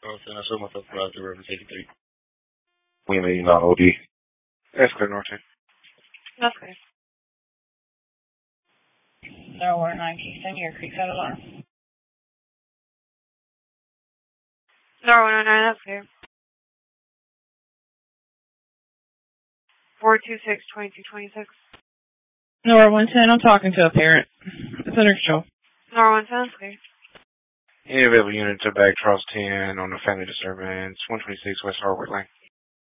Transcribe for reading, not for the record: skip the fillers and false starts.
I'm saying I showed myself for the River 83. We may not OD. That's clear, Norton. That's clear. 019 Kingston, your Creekside alarm. 0109, that's clear. 426-2226. 110, I'm talking to a parent. It's under control. 110, that's clear. Any available unit to Back Charles 10 on the family disturbance, 126 West Harvard Lane.